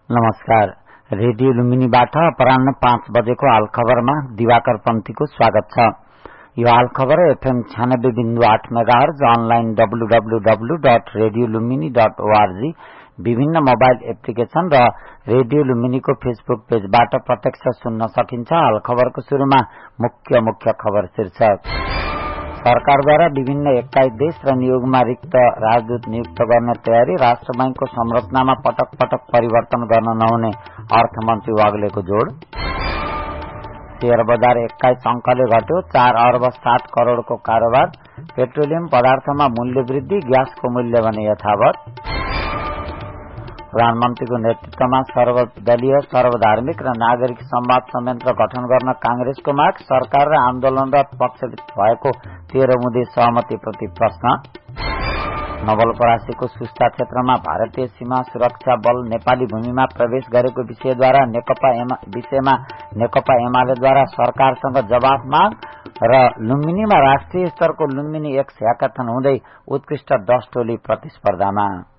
नमस्कार। रेडियो लुम्बिनीबाट अपराह्न 5 बजेको हाल खबरमा दिवाकर पन्थीको स्वागत छ। यो हाल खबर FM 96.8 मेगाहर्ज, अनलाइन www.radiolumbini.org, विभिन्न मोबाइल एप्लिकेशन र रेडियो लुम्बिनीको फेसबुक पेजबाट प्रत्यक्ष सुन्न सकिन्छ। हाल खबरको शुरूमा मुख्य खबर शीर्षक। सरकारद्वारा विभिन्न 21 देश र नियोगमा रिक्त राजदूत नियुक्त गर्ने तयारी। राष्ट्र बैंकको संरचनामा पटक परिवर्तन गर्न नहुने अर्थमन्त्री वाग्लेको जोड। शेयर बजार 21 अंकले घट्यो, 4 अर्ब 60 करोड़को कारोबार। पेट्रोलियम पदार्थमा मूल्य वृद्धि, ग्यासको मूल्य भने यथावत। प्रधानमन्त्रीको नेतृत्वमा सर्वदलीय, सर्वधार्मिक र नागरिक संवाद संयन्त्र गठन गर्न कांग्रेसको माग। सरकार र आन्दोलनरत पक्षले भएको 13 बुँदे सहमतिप्रति प्रश्न। नवलपरासीको सुस्ता क्षेत्रमा भारतीय सीमा सुरक्षा बल नेपाली भूमिमा प्रवेश गरेको विषयमा नेकपा एमालेद्वारा सरकारसँग जवाफ माग। र लुम्बिनीमा राष्ट्रिय स्तरको लुम्बिनी एक्स ह्याकाथन हुँदै उत्कृष्ट 10 टोली प्रतिस्पर्धामा।